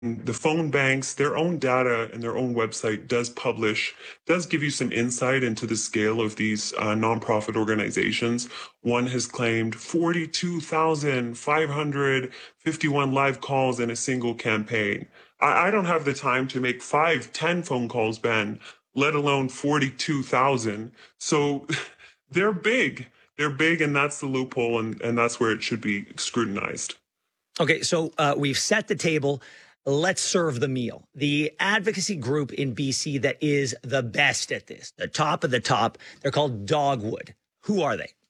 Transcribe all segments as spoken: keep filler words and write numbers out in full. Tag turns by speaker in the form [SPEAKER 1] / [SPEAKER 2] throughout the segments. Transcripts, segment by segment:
[SPEAKER 1] The phone banks, their own data and their own website does publish, does give you some insight into the scale of these uh, nonprofit organizations. One has claimed forty-two thousand five hundred fifty-one live calls in a single campaign. I, I don't have the time to make five, ten phone calls, Ben, let alone forty-two thousand. So they're big. They're big, and that's the loophole, and, and that's where it should be scrutinized.
[SPEAKER 2] Okay, so uh, we've set the table. Let's serve the meal. The advocacy group in B C that is the best at this, the top of the top, they're called Dogwood. Who are they?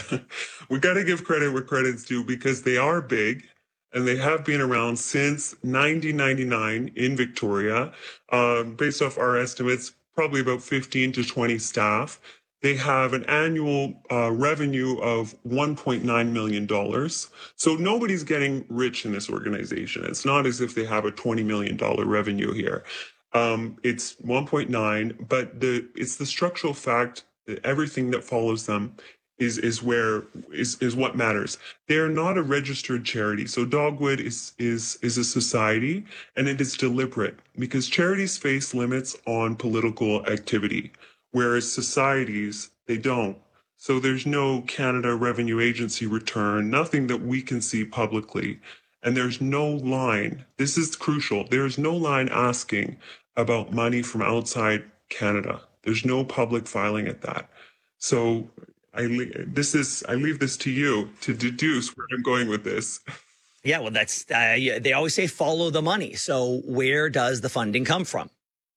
[SPEAKER 1] We got to give credit where credit's due because they are big and they have been around since nineteen ninety-nine in Victoria. Um, based off our estimates, probably about fifteen to twenty staff. They have an annual uh, revenue of one point nine million dollars. So nobody's getting rich in this organization. It's not as if they have a twenty million dollars revenue here. Um, it's one point nine, but the it's the structural fact that everything that follows them is is where is is what matters. They are not a registered charity. So Dogwood is is is a society, and it is deliberate because charities face limits on political activity, whereas societies, they don't. So there's no Canada Revenue Agency return, nothing that we can see publicly. And there's no line, this is crucial, there's no line asking about money from outside Canada. There's no public filing at that. So I this is I leave this to you to deduce where I'm going with this.
[SPEAKER 2] Yeah, well, that's uh, they always say follow the money. So where does the funding come from?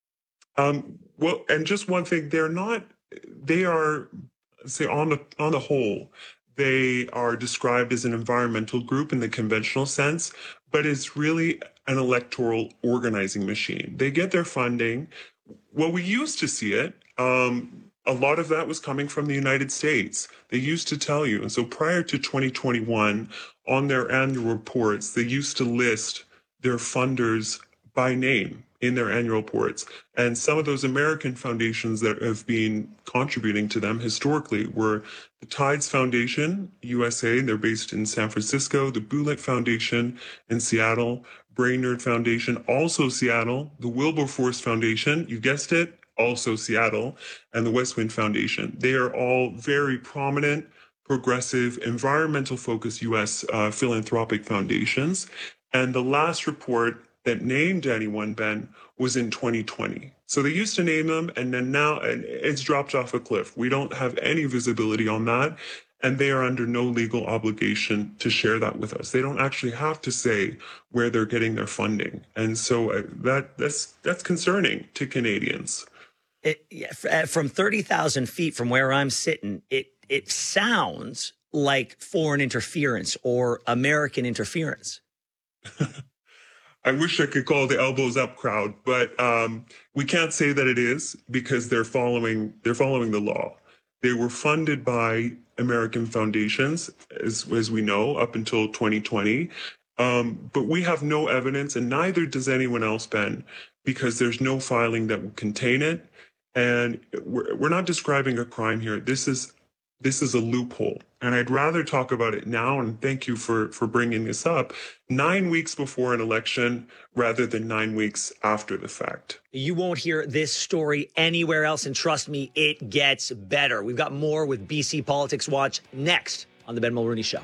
[SPEAKER 1] Um, well, and just one thing, they're not, they are, say, on the, on the whole, they are described as an environmental group in the conventional sense, but it's really an electoral organizing machine. They get their funding. Well, we used to see it. Um, a lot of that was coming from the United States. They used to tell you. And so prior to twenty twenty-one, on their annual reports, they used to list their funders by name in their annual reports. And some of those American foundations that have been contributing to them historically were the Tides Foundation, U S A, they're based in San Francisco, the Bullitt Foundation in Seattle, Brainerd Foundation, also Seattle, the Wilberforce Foundation, you guessed it, also Seattle, and the Westwind Foundation. They are all very prominent, progressive, environmental-focused U S uh, philanthropic foundations. And the last report that named anyone, Ben, was in twenty twenty. So they used to name them, and then now and it's dropped off a cliff. We don't have any visibility on that, and they are under no legal obligation to share that with us. They don't actually have to say where they're getting their funding, and so uh, that that's that's concerning to Canadians.
[SPEAKER 2] It, yeah, from thirty thousand feet from where I'm sitting, it it sounds like foreign interference or American interference.
[SPEAKER 1] I wish I could call the elbows up crowd, but um, we can't say that it is because they're following they're following the law. They were funded by American foundations, as as we know, up until twenty twenty. Um, but we have no evidence, and neither does anyone else, Ben, because there's no filing that will contain it. And we're, we're not describing a crime here. This is this is a loophole. And I'd rather talk about it now, and thank you for, for bringing this up, nine weeks before an election rather than nine weeks after the fact.
[SPEAKER 2] You won't hear this story anywhere else, and trust me, it gets better. We've got more with B C Politics Watch next on The Ben Mulroney Show.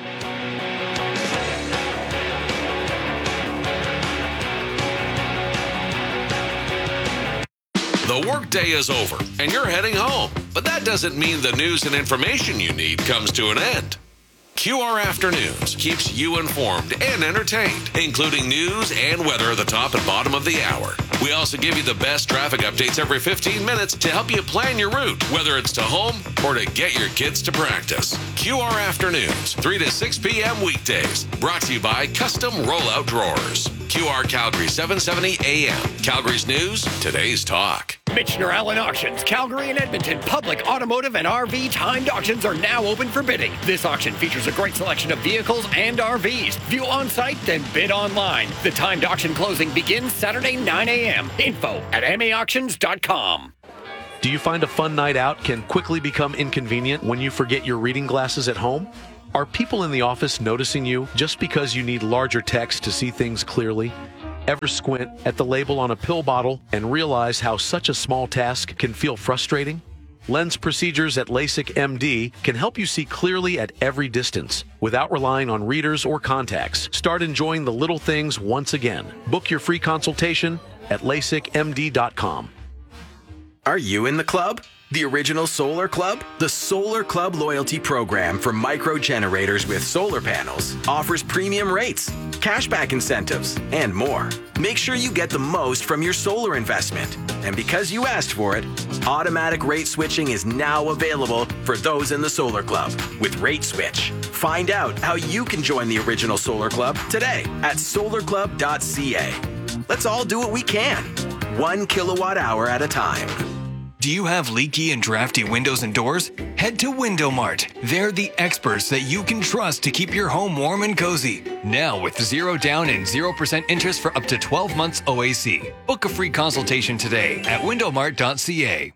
[SPEAKER 3] The workday is over and you're heading home, but that doesn't mean the news and information you need comes to an end. Q R Afternoons keeps you informed and entertained, including news and weather at the top and bottom of the hour. We also give you the best traffic updates every fifteen minutes to help you plan your route, whether it's to home or to get your kids to practice. Q R Afternoons, three to six p.m. weekdays. Brought to you by Custom Rollout Drawers. Q R Calgary, seven seventy A M. Calgary's news, today's talk.
[SPEAKER 4] Michener Allen Auctions, Calgary and Edmonton public automotive and R V timed auctions are now open for bidding. This auction features a great selection of vehicles and R Vs. View on site, then bid online. The timed auction closing begins Saturday, nine a.m. Info at m a auctions dot com.
[SPEAKER 5] Do you find a fun night out can quickly become inconvenient when you forget your reading glasses at home? Are people in the office noticing you just because you need larger text to see things clearly? Ever squint at the label on a pill bottle and realize how such a small task can feel frustrating? Lens procedures at LASIK M D can help you see clearly at every distance without relying on readers or contacts. Start enjoying the little things once again. Book your free consultation at LASIK M D dot com.
[SPEAKER 6] Are you in the club? The original Solar Club? The Solar Club loyalty program for micro generators with solar panels offers premium rates, cashback incentives, and more. Make sure you get the most from your solar investment. And because you asked for it, automatic rate switching is now available for those in the Solar Club with Rate Switch. Find out how you can join the original Solar Club today at solar club dot c a. Let's all do what we can, one kilowatt hour at a time.
[SPEAKER 7] Do you have leaky and drafty windows and doors? Head to Window Mart. They're the experts that you can trust to keep your home warm and cozy. Now with zero down and zero percent interest for up to twelve months O A C. Book a free consultation today at window mart dot c a.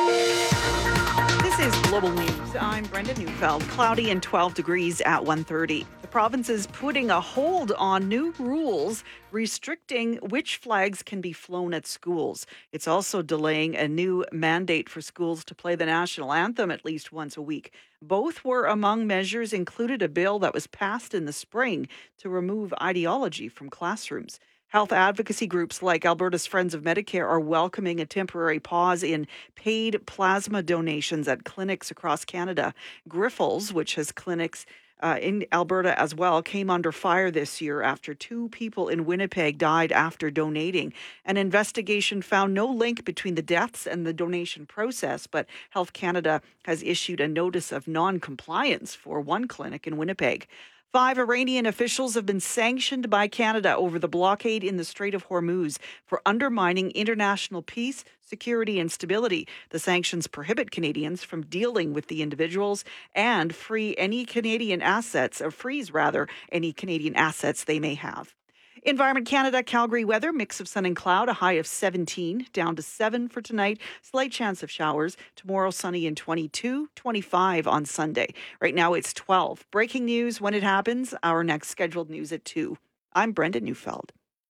[SPEAKER 8] This is Global News. I'm Brenda Neufeld. Cloudy and twelve degrees at one thirty. The province is putting a hold on new rules restricting which flags can be flown at schools. It's also delaying a new mandate for schools to play the national anthem at least once a week. Both were among measures included a bill that was passed in the spring to remove ideology from classrooms. Health advocacy groups like Alberta's Friends of Medicare are welcoming a temporary pause in paid plasma donations at clinics across Canada. Grifols, which has clinics uh, in Alberta as well, came under fire this year after two people in Winnipeg died after donating. An investigation found no link between the deaths and the donation process, but Health Canada has issued a notice of non-compliance for one clinic in Winnipeg. Five Iranian officials have been sanctioned by Canada over the blockade in the Strait of Hormuz for undermining international peace, security, and stability. The sanctions prohibit Canadians from dealing with the individuals and free any Canadian assets, or freeze rather, any Canadian assets they may have. Environment Canada, Calgary weather, mix of sun and cloud, a high of seventeen, down to seven for tonight. Slight chance of showers. Tomorrow, sunny and twenty-two, twenty-five on Sunday. Right now, it's twelve. Breaking news when it happens. Our next scheduled news at two. I'm Brenda Neufeld.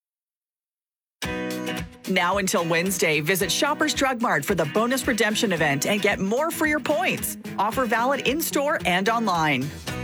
[SPEAKER 9] Now until Wednesday, visit Shoppers Drug Mart for the bonus redemption event and get more for your points. Offer valid in-store and online.